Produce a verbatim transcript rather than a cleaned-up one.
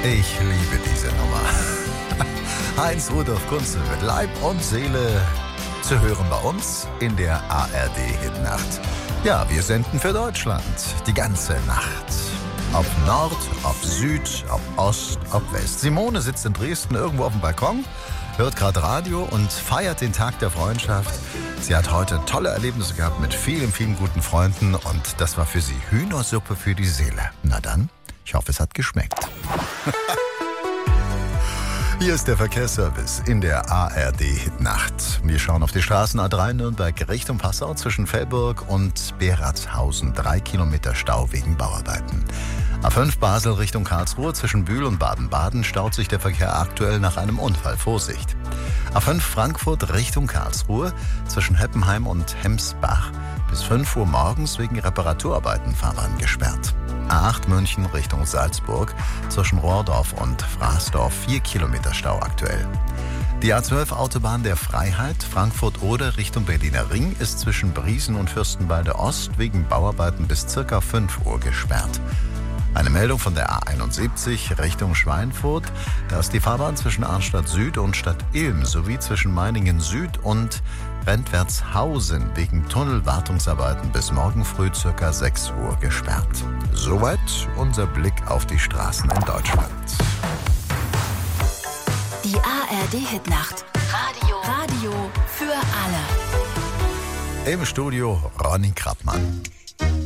Ich liebe diese Nummer. Heinz Rudolf Kunze mit Leib und Seele zu hören bei uns in der A R D-Hitnacht. Ja, wir senden für Deutschland die ganze Nacht. Ob Nord, ob Süd, ob Ost, ob West. Simone sitzt in Dresden irgendwo auf dem Balkon, hört gerade Radio und feiert den Tag der Freundschaft. Sie hat heute tolle Erlebnisse gehabt mit vielen, vielen guten Freunden und das war für sie Hühnersuppe für die Seele. Na dann, ich hoffe, es hat geschmeckt. Hier ist der Verkehrsservice in der A R D-Hitnacht. Wir schauen auf die Straßen A drei Nürnberg Richtung Passau zwischen Velburg und Beratshausen. Drei Kilometer Stau wegen Bauarbeiten. A fünf Basel Richtung Karlsruhe zwischen Bühl und Baden-Baden staut sich der Verkehr aktuell nach einem Unfall. Vorsicht. A fünf Frankfurt Richtung Karlsruhe zwischen Heppenheim und Hemsbach. Bis fünf Uhr morgens wegen Reparaturarbeiten Fahrbahn gesperrt. A acht München Richtung Salzburg zwischen Rohrdorf und Fraßdorf. Vier Kilometer Stau aktuell. Die A zwölf Autobahn der Freiheit Frankfurt-Oder Richtung Berliner Ring ist zwischen Briesen und Fürstenwalde Ost wegen Bauarbeiten bis circa fünf Uhr gesperrt. Eine Meldung von der A einundsiebzig Richtung Schweinfurt. Da ist die Fahrbahn zwischen Arnstadt Süd und Stadt Ilm sowie zwischen Meiningen Süd und Rentwertshausen wegen Tunnelwartungsarbeiten bis morgen früh ca. sechs Uhr gesperrt. Soweit unser Blick auf die Straßen in Deutschland. Die A R D-Hitnacht. Radio. Radio für alle. Im Studio Ronny Krappmann.